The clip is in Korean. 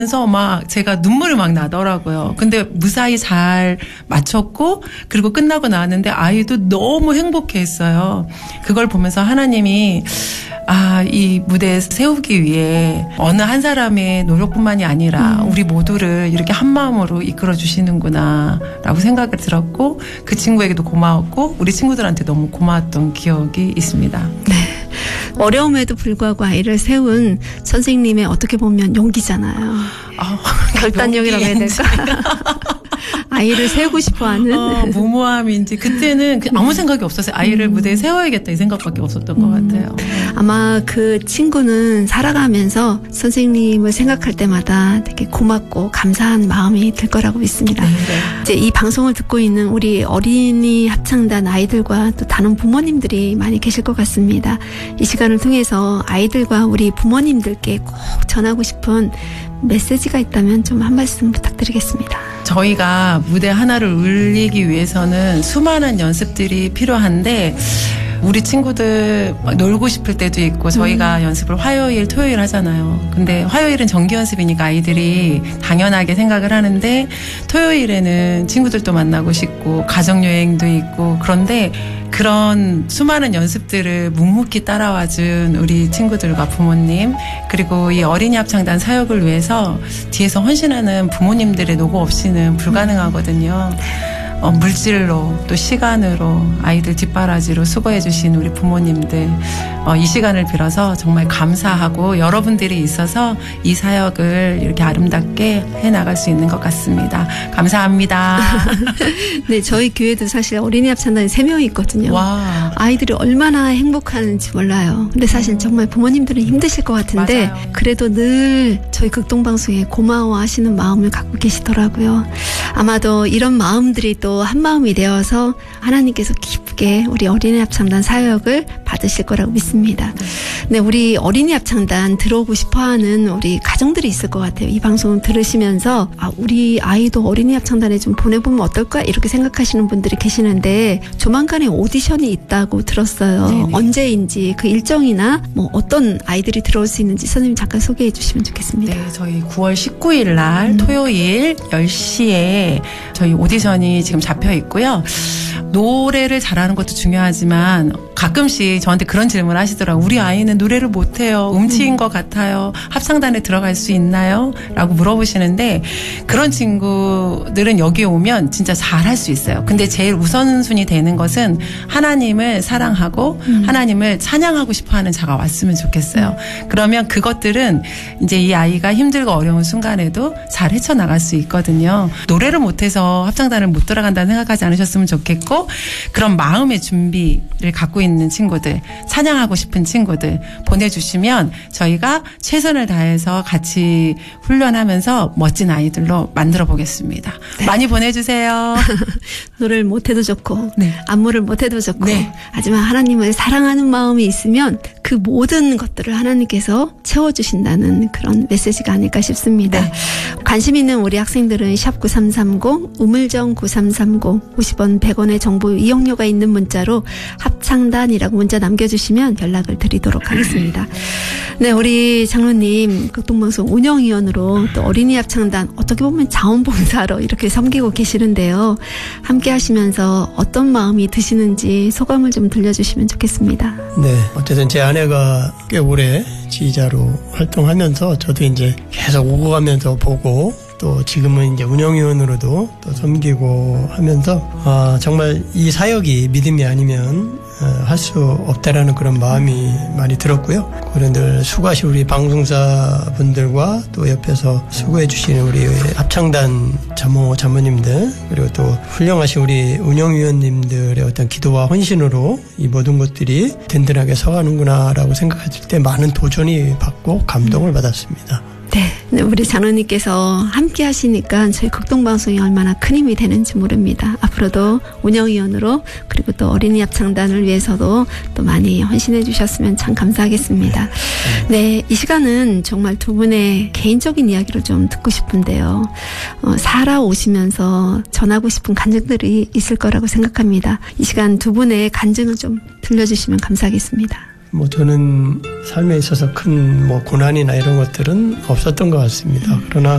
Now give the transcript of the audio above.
그래서 막 제가 눈물이 막 나더라고요. 근데 무사히 잘 마쳤고 그리고 끝나고 나왔는데 아이도 너무 행복해했어요. 그걸 보면서 하나님이 이 무대에 세우기 위해 어느 한 사람의 노력뿐만이 아니라 우리 모두를 이렇게 한 마음으로 이끌어 주시는구나 라고 생각이 들었고 그 친구에게도 고마웠고 우리 친구들한테 너무 고마웠던 기억이 있습니다. 네. 어려움에도 불구하고 아이를 세운 선생님의 어떻게 보면 용기잖아요. 결단력이라고 해야 될까? 아이를 세우고 싶어하는 무모함인지 그때는 아무 생각이 없었어요. 아이를 무대에 세워야겠다 이 생각밖에 없었던 것 같아요. 아마 그 친구는 살아가면서 선생님을 생각할 때마다 되게 고맙고 감사한 마음이 들 거라고 믿습니다. 네. 이제 이 방송을 듣고 있는 우리 어린이 합창단 아이들과 또 다른 부모님들이 많이 계실 것 같습니다. 이 시간을 통해서 아이들과 우리 부모님들께 꼭 전하고 싶은 메시지가 있다면 좀 한 말씀 부탁드리겠습니다. 저희가 무대 하나를 울리기 위해서는 수많은 연습들이 필요한데 우리 친구들 놀고 싶을 때도 있고 저희가 연습을 화요일, 토요일 하잖아요. 근데 화요일은 정기 연습이니까 아이들이 당연하게 생각을 하는데 토요일에는 친구들도 만나고 싶고 가족여행도 있고 그런데 그런 수많은 연습들을 묵묵히 따라와준 우리 친구들과 부모님 그리고 이 어린이 합창단 사역을 위해서 뒤에서 헌신하는 부모님들의 노고 없이는 불가능하거든요. 물질로 또 시간으로 아이들 뒷바라지로 수고해 주신 우리 부모님들 이 시간을 빌어서 정말 감사하고 여러분들이 있어서 이 사역을 이렇게 아름답게 해나갈 수 있는 것 같습니다. 감사합니다. 네, 저희 교회도 사실 어린이 합창단이 3명이 있거든요. 와. 아이들이 얼마나 행복하는지 몰라요. 근데 사실 정말 부모님들은 힘드실 것 같은데 맞아요. 그래도 늘 저희 극동방송에 고마워하시는 마음을 갖고 계시더라고요. 아마도 이런 마음들이 또 한 마음이 되어서 하나님께서 기쁘게 우리 어린이 합창단 사역을 받으실 거라고 믿습니다. 네, 우리 어린이 합창단 들어오고 싶어하는 우리 가정들이 있을 것 같아요. 이 방송을 들으시면서 우리 아이도 어린이 합창단에 좀 보내보면 어떨까 이렇게 생각하시는 분들이 계시는데 조만간에 오디션이 있다고 들었어요. 네네. 언제인지 그 일정이나 뭐 어떤 아이들이 들어올 수 있는지 선생님 잠깐 소개해 주시면 좋겠습니다. 네, 저희 9월 19일 날 토요일 10시에 저희 오디션이 지금 잡혀 있고요. 노래를 잘하는 것도 중요하지만 가끔씩 저한테 그런 질문을 하시더라고요. 우리 아이는 노래를 못해요. 음치인 것 같아요. 합창단에 들어갈 수 있나요? 라고 물어보시는데 그런 친구들은 여기에 오면 진짜 잘할 수 있어요. 근데 제일 우선순위 되는 것은 하나님을 사랑하고 하나님을 찬양하고 싶어하는 자가 왔으면 좋겠어요. 그러면 그것들은 이제 이 아이가 힘들고 어려운 순간에도 잘 헤쳐나갈 수 있거든요. 노래를 못해서 합창단을 못 들어간다는 생각하지 않으셨으면 좋겠고 그런 마음의 준비를 갖고 있는 친구들, 찬양하고 싶은 친구들 보내주시면 저희가 최선을 다해서 같이 훈련하면서 멋진 아이들로 만들어 보겠습니다. 네. 많이 보내주세요. 노래를 못해도 좋고 네. 안무를 못해도 좋고 네. 하지만 하나님을 사랑하는 마음이 있으면 그 모든 것들을 하나님께서 채워주신다는 그런 메시지가 아닐까 싶습니다. 네. 관심 있는 우리 학생들은 샵 9330 우물정 9330 50원 100원의 정보 이용료가 있는 문자로 합창단이라고 문자 남겨주시면 연락을 드리도록 하겠습니다. 네, 우리 장로님 극동방송 운영위원으로 또 어린이 합창단 어떻게 보면 자원봉사로 이렇게 섬기고 계시는데요. 함께 하시면서 어떤 마음이 드시는지 소감을 좀 들려주시면 좋겠습니다. 네, 어쨌든 제 아내가 꽤 오래 지휘자로 활동하면서 저도 이제 계속 오고 가면서 보고 또 지금은 이제 운영위원으로도 또 섬기고 하면서 정말 이 사역이 믿음이 아니면 할 수 없다라는 그런 마음이 많이 들었고요. 그런데 수고하신 우리 방송사분들과 또 옆에서 수고해 주시는 우리 합창단 자모님들 그리고 또 훌륭하신 우리 운영위원님들의 어떤 기도와 헌신으로 이 모든 것들이 든든하게 서가는구나라고 생각했을 때 많은 도전이 받고 감동을 받았습니다. 네, 우리 장로님께서 함께 하시니까 저희 극동방송이 얼마나 큰 힘이 되는지 모릅니다. 앞으로도 운영위원으로 그리고 또 어린이 합창단을 위해서도 또 많이 헌신해 주셨으면 참 감사하겠습니다. 네, 이 시간은 정말 두 분의 개인적인 이야기를 좀 듣고 싶은데요. 살아오시면서 전하고 싶은 간증들이 있을 거라고 생각합니다. 이 시간 두 분의 간증을 좀 들려주시면 감사하겠습니다. 뭐 저는 삶에 있어서 큰 뭐 고난이나 이런 것들은 없었던 것 같습니다. 그러나